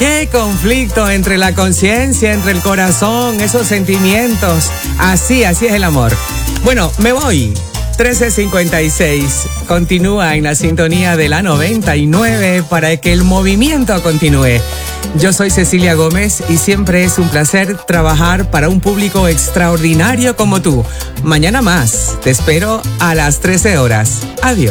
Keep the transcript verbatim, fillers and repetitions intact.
Qué conflicto entre la conciencia, entre el corazón, esos sentimientos. Así, así es el amor. Bueno, me voy. trece cincuenta y seis. Continúa en la sintonía de la noventa y nueve para que el movimiento continúe. Yo soy Cecilia Gómez y siempre es un placer trabajar para un público extraordinario como tú. Mañana más. Te espero a las trece horas. Adiós.